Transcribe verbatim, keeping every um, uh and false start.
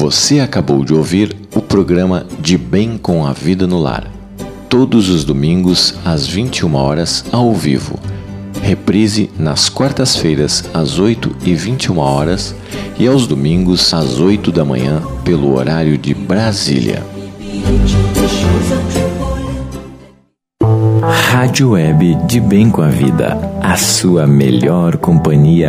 Você acabou de ouvir o programa De Bem com a Vida no Lar. Todos os domingos, às vinte e uma horas, ao vivo. Reprise nas quartas-feiras, às oito e vinte e uma horas e aos domingos, às oito da manhã, pelo horário de Brasília. Rádio Web De Bem com a Vida, a sua melhor companhia